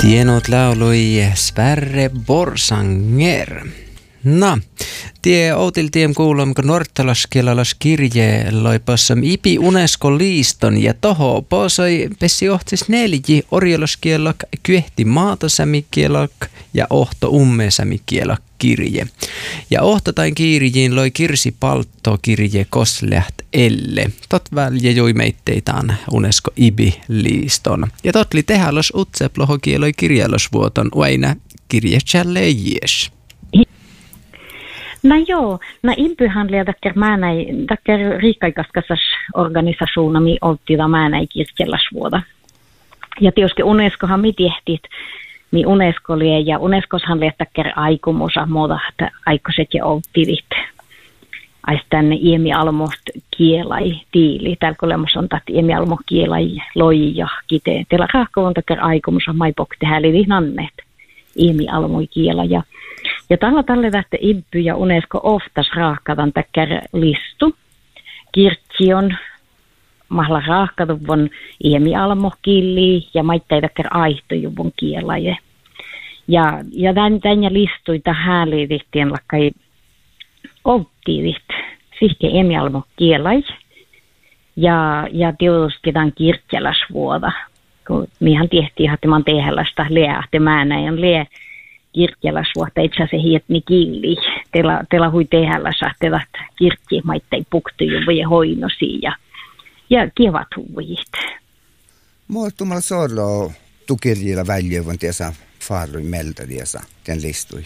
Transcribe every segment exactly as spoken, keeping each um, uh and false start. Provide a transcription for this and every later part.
Tienot lauloi Sverre Borsanger. No, tie outil tiem kuulom, kun norttalaskeelalas kirje loi passam ipi UNESCO-liiston ja toho posoi pessi ohtsis nelji orjalaskielak kyehti maatasämikielak ja ohto ummesämikielak kirje. Ja ohtotain kirjiin loi Kirsi Paltto kirje Kosleht Elle. Tot välje joi meitteitaan UNESCO ibi-liiston. Ja tot li tehalos utseploho kieloi kirjalosvuoton uaina kirje tjälle jies. No joo, no impyhandlia takkar määnäi, takkar riikkaikaskasasorganisationami olttida määnäi kirjallasvuoda. Ja tietysti UNESCOhan mi tiehtit, mi UNESCO lie, ja UNESCOshan lie takkar aikomusa muuta, että aikoiset ja olttidit. Ais tänne iemi almost kielai tiili. Täällä olemassa on tahti iemi almo kielai loi ja kite. Teillä rahko on takkar aikomusa maipokti häälivih nanneet. Iemi almoi kiela ja Ja tällä tällä tähtä impy ja UNESCO oftas raahkadan takkar listu. Kirtsion mahla raahkaduvon iemi almo kieli ja maittei takkar aihtojuvon kielaje. Ja, ja tän, tän ja listui tähän liivihtien lakkai oltiivit. Sihke iemi almo kielai. Ja, ja tietysti tämän kirtjalasvuoda. Kun mihän tiehtiin, että man tehälästä leä, että mä näin leä. Kirkkelasvuotta itse asiassa hietni kiili. Teillä, teillä hui tehällä saattevat kirkki maittei puktujuvuja hoinosi ja, ja kievat huvit. Muuttumalla sorlo tukirjilla väljövän tiesä farlui meltä tiesä den listui.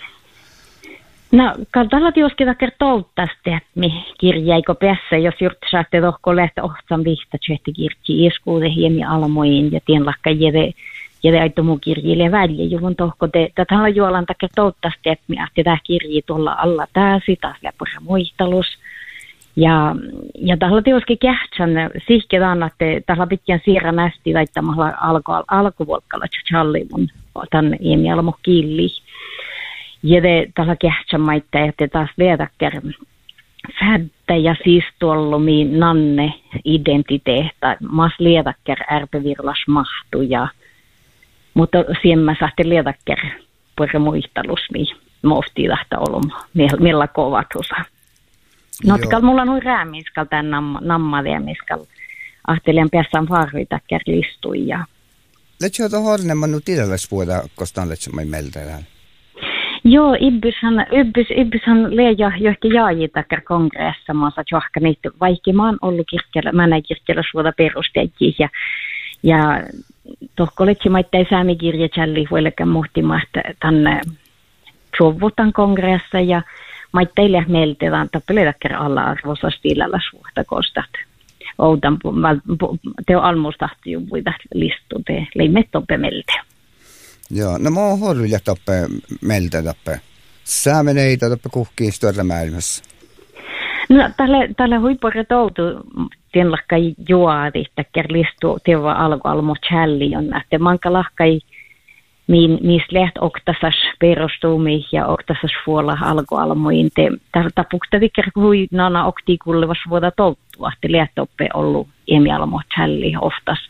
No, tällä tietysti kertoo tästä, että mi kirjaiko päässä, jos juuri saatte tohko lähteä ohtsam vihta, että kirkki iskuude hiemi almoin ja tien lakka jede Ja te aitte muu kirjille väliä, juvun tohko te, tätä on juolan takia toivottavasti, että minä tämä kirji tuolla alla täysi, taas läpurra muistelus. Ja, ja tällä tietysti kähtsän, sihketään, että tällä pitkään siirrä nästi laittamalla alku, alkuvolkalla, tjalli mun tämän iemi almo kiili. Ja te tällä kähtsän maittaa, että taas lietäkkär fädtä ja siis tuolla miin nanne identiteettä, maas lietäkkär ärpevirlas mahtu ja mutta siihen mä saatte lietäkkär puhuta muistelus, mihin mohtii tahta olla, millä kovat osa. No, että mulla on noin räämiskal tämän nammadeemiskal. Ahtelijan päässä on varvitäkkär listui. Ja Lähtsä jota hornemman nyt idälläs vuoda, koska on lähtsä mai meiltä. Joo, Ibbyshan, Ibbys, Ibbyshan leija johonkin jaajitäkkär kongressa, maassa johonkin niitä, vaikka mä oon ollut kirkkellä, mä näin kirkkellä suoda perusteekin ja Ja tohko letsi maittai saamikirja tjalli huolekään muhtimasta tänne suovutan kongressa ja maittai lähmeeltetään tappeletäkkär alla arvoisa stiilalla suhta kostat. Outan teo almustahti juvuita listu te leimet toppe melte. Joo, no mä oon horvilla toppe melte toppe. Saameneita toppe kuhkiin större maailmassa. No tälle, tälle huippuja toutu tien lahkai juoadi, että listu teva alku almo challi on, että manka lahkai min mis läht oktasas perustumi ja oktasas fuola alku almoin te tältä pukta vikker hui nana okti kullevas vuoda touttua, että läht oppe ollut emi almo challi oftas.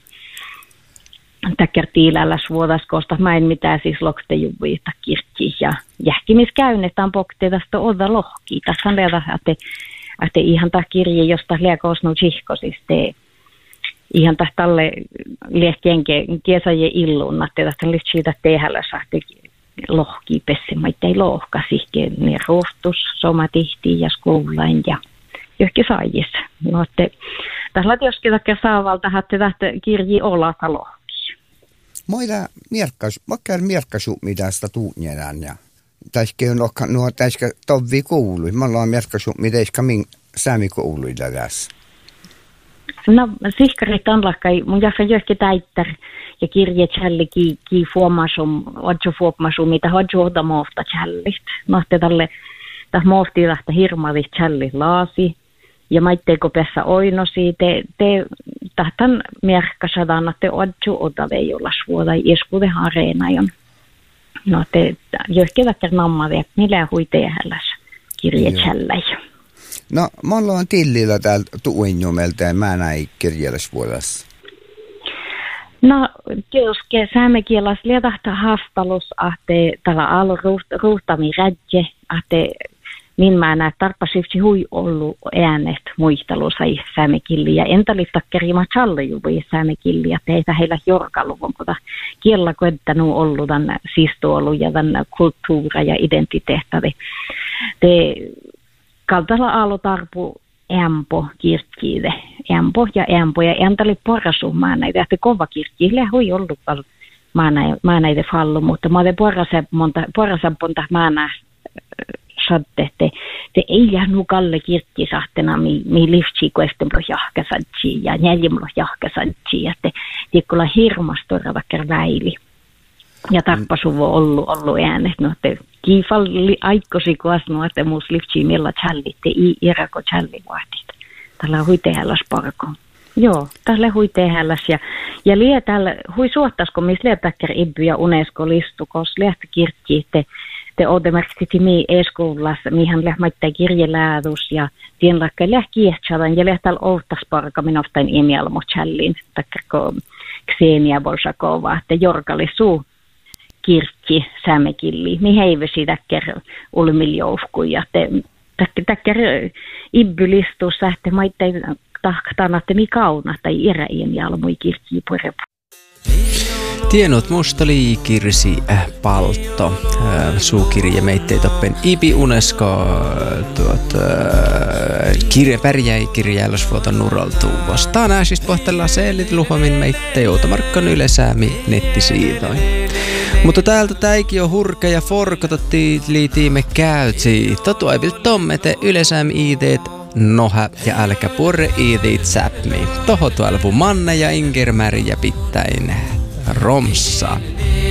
Täkkär tiilällä vuodas kosta mä en mitään siis lokte juvuita kirkki ja jähkimis käynnetään pokte tästä oda lohki. Tässä on leeda, että että ihan tämä kirje, josta liekosnut sihkosis, te ihan tälle liekkienke kiesaje illun, että tästä liittyy tehällä sahti lohki pessimä, ettei lohka sihke, niin ruostus, somatihti ja skuulain ja johonkin saajis. No, että tässä joskin takia saavalta, että tästä kirji olla lohki. Moida mierkkas, vaikka mierkkasu, mitä sitä tuunjedään ja tässäkin on okka, nuo tässäkin tovvi kuului. Mä ollaan mierkkasu, mitä eikä min säämi kuuluilla tässä. No, sihkarit on lakkai, mun jaffa johonkin täittär ja kirje tjälli ki, ki fuomasum, odjo fuomasum, mitä hodjo oda moofta tjällit. No, te tälle, tässä moofti tästä hirmavit tjällit laasi. Ja maitteeko päässä oinosi, te, te tahtan mierkkasadaan, että odjo oda vei olla suoda, iskude areena jon. No, te johonkin takia nammavi, että millä hui tehälläs kirje tjälläi. No, mä ollaan tillillä täällä tuinjumelta ja mä näin kirjallisvuodessa. No, tietysti saamenkielas lietahta haastalus, ahte tällä alu ruuhtami rädje, ahte min mä näet tarppasivsi hui ollut äänet muistelussa i saamenkilli. Ja entä liittakkeri mä challejuvi saamenkilli, ja teitä heillä jorkaluvun, kun kiellä koettanu ollut tämän sistuolu ja tämän kulttuura ja identiteettavi. Te kaltalla alu tarpu ämpo kirkkiide, ämpo ja ämpo, ja entä oli porrasumaan näitä, että kova kirkkiille hui ollut mä näitä fallu, mutta mä olen porrasamponta mä näin sadde, te, te ei jäänyt kalle kirkkisahtena, mi, mi liftsi koestemlo jahkasadji ja jäljimlo jahkasadji, ja te tiekkola hirmastora vaikka väili. Ja tarppasuvo on ollut, ollut äänet, no te kiifalli aikkosi kuasnu, että muus liftsi millä challitte, i irako challivuotit. Tällä hui tehälläs parko. Joo, tällä hui tehälläs, ja, ja lie täällä hui suottasko, missä lietäkkär Ibby ja UNESCO listukos, liehtä kirkki, te Te olette merkitsi mi e-skoulassa, mihän lähmäittää kirjeläädus ja tien lakka lähkiähtsävän ja lähtäällä ouhtasparka minoftain imialmo challin, takkako Ksenia Bolshakova, että jorgali suu kirkki säämekilli, mi heivesi täkkär ulmiljoufku ja te täkkär Ibby-listussa, että maittai tahtaan, että mi kauna tai iräien jalmui kirkki purepu. Tienot musta liikirsi äh, palto, äh, suukirje meittei toppen Ibi UNESCO tuot äh, kirje pärjäi kirjailusvuoto nuroltuu vastaan ääsistä pohtellaan seelit luhomin meittei Outamarkkan ylesäämi nettisiidoin. Mutta täältä täikin on hurka ja forkototti liitiimme käytsi. Totuaivil tommete ylesäämi iideet noha ja älkä purre iideet säpmi. Toho tuolvu manna ja ingermäri ja pittäin Romsa.